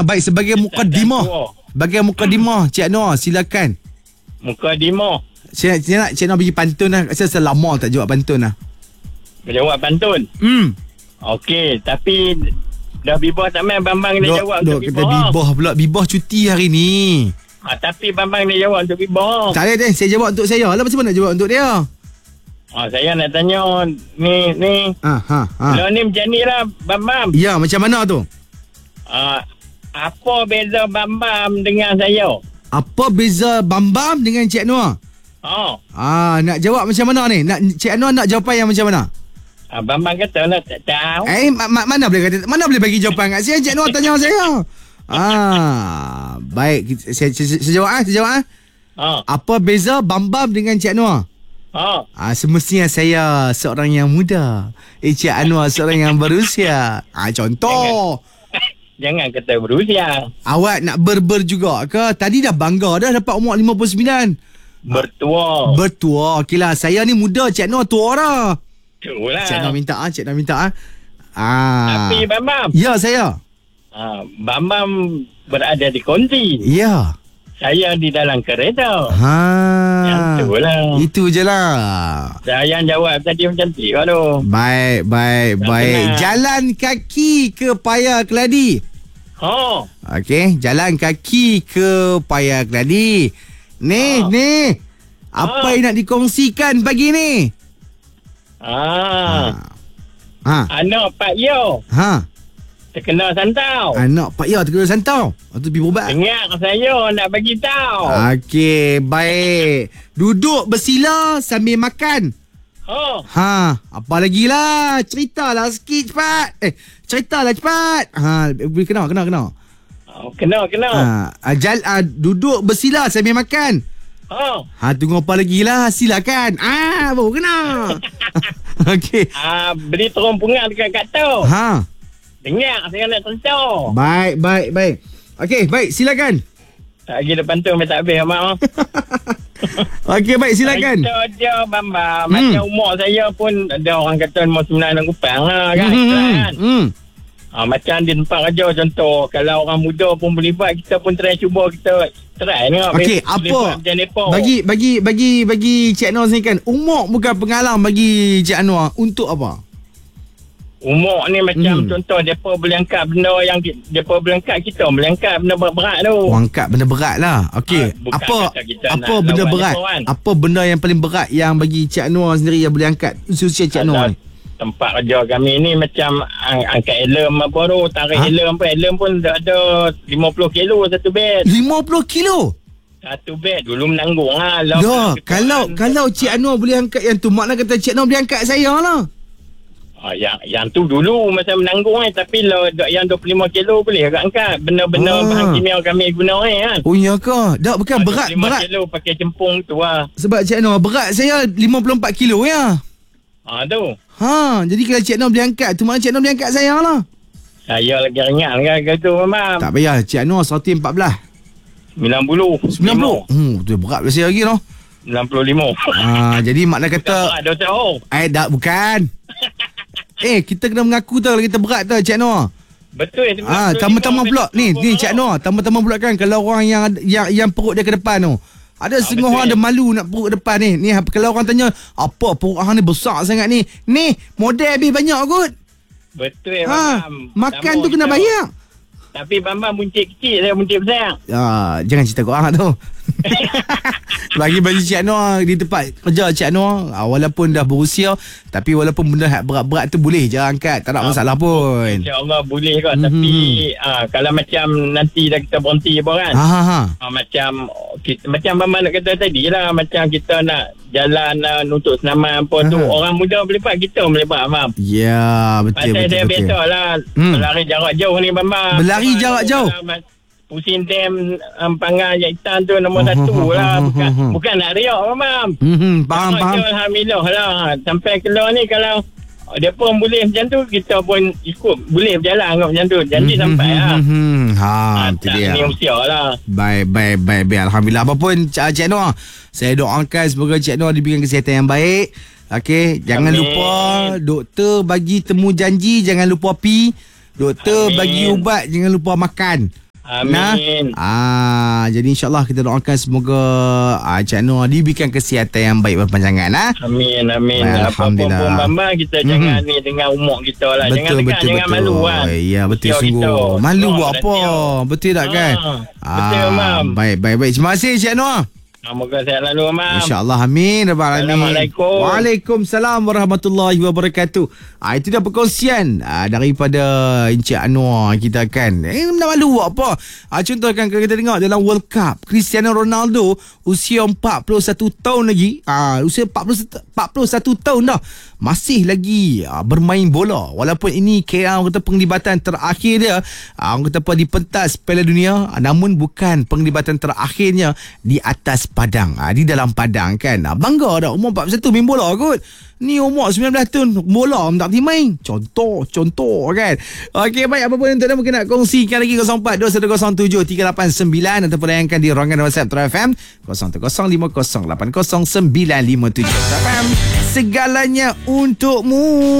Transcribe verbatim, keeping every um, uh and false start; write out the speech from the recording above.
Ah, baik, sebagai mukadimah. Sebagai mukadimah, Cik Anwar, silakan. Mukadimah. Saya, saya nak Cik Anwar bagi pantun lah. Saya selama tak jawab pantun lah. Jawab pantun? Hmm. Okey, tapi dah bibah tak main Bambang dia dok, jawab dok, untuk kita bibah. bibah pula. Bibah cuti hari ni. Ha, tapi Bambang dia jawab untuk bibah. Tak ada, saya jawab untuk saya lah. Macam mana nak jawab untuk dia? Ha, saya nak tanya ni ni. Ha, ha, ha. Lo ni macam ni lah Bambang. Ya, macam mana tu? Ha, apa beza Bambam dengan saya? Apa beza Bambam dengan Cik Anwar? Ha. Ah, nak jawab macam mana ni? Nak Cik Anwar nak jawapan yang macam mana? Ha, Bambang kata lah tak tahu. Eh, ma- ma- mana boleh kata, mana boleh bagi jawapan kat saya? Cik Anwar tanya saya. Ah, baik, saya, saya, saya jawab ah, saya jawab ah. Ha. Apa beza Bambam dengan Cik Anwar? Ha. Ah, semestinya saya seorang yang muda. Eh, Cik Anwar seorang yang berusia. Ah, contoh. Jangan kata berusia. Awak nak ber-ber juga ke? Tadi dah bangga dah dapat umur lima puluh sembilan. Bertua. Bertua. Okeylah, saya ni muda, Cik Anwar tua dah. Itulah. Cik Anwar minta ah, Cik Anwar minta ah. Ah. Tapi Bambam. Ya, saya. Ha, Bambam berada di konti. Ya. Saya di dalam kereta. Ha. Yang itulah. Itu je lah. Saya yang jawab tadi macam tu. Aduh. Baik, baik, Tak baik. kenal. Jalan kaki ke Paya Keladi? Ha. Okey, jalan kaki ke Paya Keladi. Ni, Ha. ni. Apa Ha. yang nak dikongsikan pagi ni? Ah. Ha. Anak Pak Yo Ha. terkena santau. Anak Pak Ya terkena santau. Lepas tu pergi berubat. Dengar saya nak bagi tahu. Okey, baik. Duduk bersila sambil makan. Ha. Ha, apa lagi lah? Ceritalah sikit cepat. Eh, ceritalah cepat. Ha, boleh kena, kena, kena. Oh, kena kena. Ha, ajal ah, duduk bersila sambil makan. Ha. Ha, tunggu apa lagi lah? Silakan. Ah, baru kena. Okey. Ah, beli terumpungan dekat kat tu. Ha. Dengar saya nak contoh. Baik, baik, baik. Okey, baik, silakan. Tak lagi depan tu tak habis mak. Okey, baik, silakan. Itu dia Bambam. Hmm. Macam umur saya pun ada orang kata umur sembilan dan kupang lah kan. Hmm. kan? Hmm. Ha, macam di tempat kerja contoh. Kalau orang muda pun boleh buat, kita pun try cuba kita try tengok. Okey, boleh apa? buat macam mereka. Bagi bagi bagi bagi Cik Anwar sini kan. Umur bukan penghalang bagi Cik Anwar untuk apa? Umur ni macam Hmm. contoh mereka boleh angkat benda yang mereka boleh angkat, kita boleh angkat benda berat-berat tu. Oh, angkat benda berat lah. Okey. Ah, bukan apa kata kita apa nak benda lawan berat? mereka kan. Apa benda yang paling berat yang bagi Cik Anwar sendiri yang boleh angkat usia Cik Anwar ni? Tempat kerja kami ni macam ang- angkat elem apa tu, tarik Ha? elem apa, elem pun dah ada lima puluh kilo satu bed. lima puluh kilo? Satu bed dulu menanggung lah. Lah, Ya, kita kalau kan- kalau Cik Anwar boleh angkat yang tu, maknanya kata Cik Anwar boleh angkat saya lah. Ah, yang yang tu dulu masa menanggung ni, tapi lo yang dua puluh lima kilo boleh agak angkat. Benda-benda Ah. bahan kimia kami guna ni kan. Oh, ya ke? Tak, bukan Ah, berat, dua puluh lima berat. kilo pakai cempung tu lah. Sebab Cik Anwar, berat saya lima puluh empat kilo ya. Ah tu. Ha, jadi kalau Cik Anwar boleh angkat tu, maknanya Cik Anwar boleh angkat saya lah. Saya lagi ringan kan ke tu memang. Tak payah, Cik Anwar seratus empat belas. sembilan puluh. sembilan puluh. Hmm, tu berat bersih lagi noh. sembilan puluh lima. Ha, jadi makna kata Ada tahu. eh dah bukan. Eh, kita kena mengaku tau kalau kita berat tau Cik Anwar. Betul. Ah, tambah-tambah pula ni, ni Cik Anwar, tambah-tambah pula kan kalau orang yang yang yang perut dia ke depan tu. Ada Ah, setengah betul. orang ada malu nak perut ke depan ni. Ni kalau orang tanya, apa perut hang ni besar sangat ni? Ni model habis banyak kot. Betul. Ha, Bambam. makan Sama tu kena kita. bayar. Tapi Bambam buncit kecil, saya buncit besar. Ah, jangan cerita kau orang tu. Bagi bagi Cik Anwar di tempat kerja Cik Anwar, ah, walaupun dah berusia, tapi walaupun benda berat-berat tu boleh je angkat, tak ada Ah, masalah pun. InsyaAllah boleh kot. Mhm. Tapi ah, kalau macam nanti dah kita berhenti apa kan. Ha ha ha. Ah, macam kita, macam Bambam nak kata tadi lah, macam kita nak jalan uh, untuk senaman apa tu, Aha. orang muda boleh buat, kita boleh buat Bambam. Ya, betul Pasal betul. dia betul. biasa lah Hmm. berlari jarak jauh ni Bambam. Berlari jarak jauh? Pusing dam um, Pangal Jaitan tu nombor satu lah. Bukan bukan nak riak Bambam. Hmm, hmm, faham Jarak faham. jauh, Alhamdulillah lah. Sampai keluar ni kalau dia pun boleh macam tu, kita pun ikut boleh berjalan kot macam tu. Janji Hmm, sampai hmm, lah. hmm, hmm. Ha, Ah, itu tak dia. ni usia lah. Baik, baik, baik, baik. Alhamdulillah. Apapun Cik Cik Anwar, saya doakan semoga Cik Anwar diberikan kesihatan yang baik. Okey, jangan Amin. lupa doktor bagi temu janji, jangan lupa pi. Doktor Amin. bagi ubat, jangan lupa makan. Amin. Nah, ah, jadi insyaAllah kita doakan semoga ah, Cik Nur diberikan kesihatan yang baik berpanjangan. Ah. Amin, amin. Alhamdulillah. Apa-apa pun Bambang, kita Mhm. jangan ni dengan umur kita lah. Betul, jangan dekat, betul, jangan betul. malu kan. Ya, betul Usia sungguh. kita. Malu Oh, buat apa? berarti. Betul tak kan? Ah, betul, Mam. Baik, baik, baik. Terima kasih Cik Nur. Semoga sihat lalu, Mam. InsyaAllah, amin. Rabbal alamin. Assalamualaikum. Waalaikumsalam warahmatullahi wabarakatuh. Ah, itu dah perkongsian ah, daripada Encik Anwar kita kan. Eh, nak malu buat apa? Ah, contoh kan kita tengok dalam World Cup, Cristiano Ronaldo usia empat puluh satu tahun lagi. Ah, usia empat puluh satu, empat puluh satu tahun dah. Masih lagi ah, bermain bola. Walaupun ini kira orang kata penglibatan terakhir dia, ah, orang kata apa di pentas Piala Dunia, ah, namun bukan penglibatan terakhirnya di atas padang, ah, di dalam padang kan. Ah, bangga dah umur empat puluh satu main bola kot. Ni umur sembilan belas tahun bola tak boleh main. Contoh, contoh kan. Okey, baik, apa pun tuan mungkin nak kongsikan lagi kosong empat dua satu kosong tujuh tiga lapan sembilan ataupun layankan di ruangan WhatsApp True F M kosong satu kosong lima kosong lapan kosong sembilan lima tujuh. True F M, segalanya untukmu.